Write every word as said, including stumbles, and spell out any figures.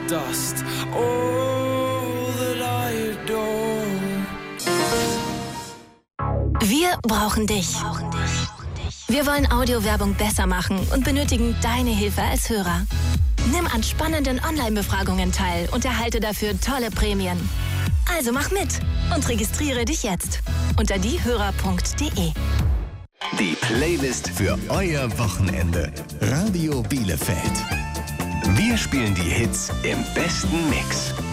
dust. All that I adore. Wir brauchen dich. Wir wollen Audiowerbung besser machen und benötigen deine Hilfe als Hörer. Nimm an spannenden Online-Befragungen teil und erhalte dafür tolle Prämien. Also mach mit und registriere dich jetzt unter diehörer punkt de. Die Playlist für euer Wochenende. Radio Bielefeld. Wir spielen die Hits im besten Mix.